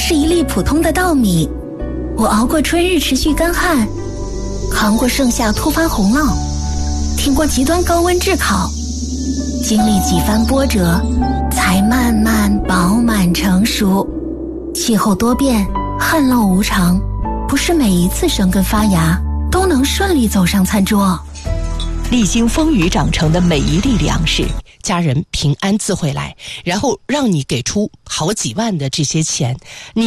是一粒普通的稻米。我熬过春日持续干旱，扛过盛夏突发洪涝，挺过极端高温炙烤，经历几番波折，才慢慢饱满成熟。气候多变，旱涝无常，不是每一次生根发芽都能顺利走上餐桌。 历经风雨长成的每一粒粮食，家人平安自回来，然后让你给出好几万的这些钱，你